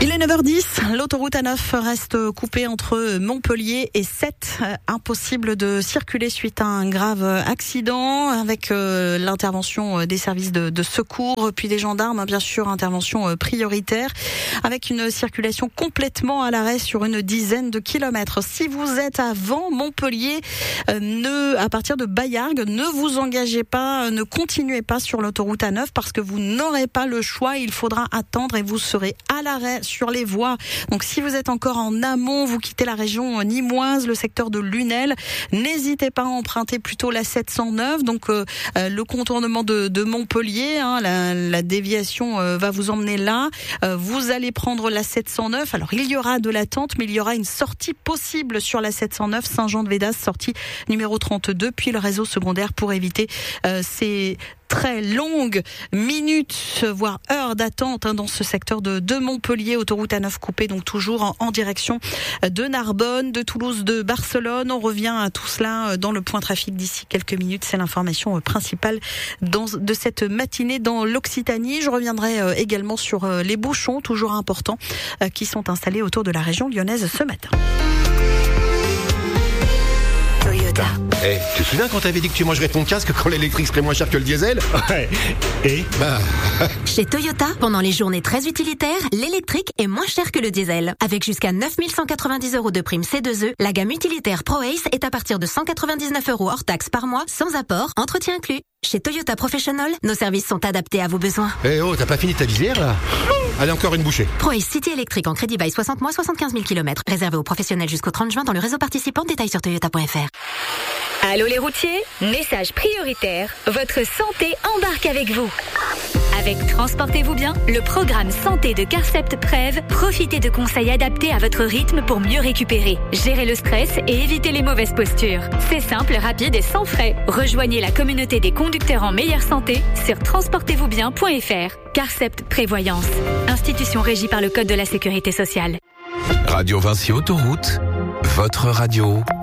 Il est 9h10, l'autoroute A9 reste coupée entre Montpellier et Sète. Impossible de circuler suite à un grave accident avec l'intervention des services de secours, puis des gendarmes, bien sûr, intervention prioritaire, avec une circulation complètement à l'arrêt sur une dizaine de kilomètres. Si vous êtes avant Montpellier, à partir de Baillargues, ne vous engagez pas, ne continuez pas sur l'autoroute A9 parce que vous n'aurez pas le choix. Il faudra attendre et vous serez à l'arrêt sur les voies. Donc si vous êtes encore en amont, vous quittez la région nîmoise, le secteur de Lunel, n'hésitez pas à emprunter plutôt la 709, donc le contournement de Montpellier, la déviation va vous emmener là. Vous allez prendre la 709. Alors il y aura de l'attente, mais il y aura une sortie possible sur la 709 Saint-Jean-de-Védas, sortie numéro 32, puis le réseau secondaire pour éviter ces très longues minutes, voire heures d'attente dans ce secteur de Montpellier, autoroute A9 coupée, donc toujours en direction de Narbonne, de Toulouse, de Barcelone. On revient à tout cela dans le point trafic d'ici quelques minutes. C'est l'information principale de cette matinée dans l'Occitanie. Je reviendrai également sur les bouchons, toujours importants, qui sont installés autour de la région lyonnaise ce matin. Toyota. Tu te souviens quand t'avais dit que tu mangerais ton casque quand l'électrique serait moins cher que le diesel? Ouais. Et Chez Toyota, pendant les journées très utilitaires, l'électrique est moins cher que le diesel. Avec jusqu'à 9 190 € de prime C2E, la gamme utilitaire ProAce est à partir de 199 € hors taxe par mois, sans apport, entretien inclus. Chez Toyota Professional, nos services sont adaptés à vos besoins. T'as pas fini ta visière là? Allez, encore une bouchée. ProAce City électrique en crédit by 60 mois, 75 000 km. Réservé aux professionnels jusqu'au 30 juin dans le réseau participant. Détails sur toyota.fr. Allô les routiers, message prioritaire, votre santé embarque avec vous. Avec Transportez-vous bien, le programme santé de Carcept Prev, profitez de conseils adaptés à votre rythme pour mieux récupérer, gérer le stress et éviter les mauvaises postures. C'est simple, rapide et sans frais. Rejoignez la communauté des conducteurs en meilleure santé sur transportezvousbien.fr. Carcept Prévoyance, institution régie par le Code de la Sécurité sociale. Radio Vinci Autoroute, votre radio.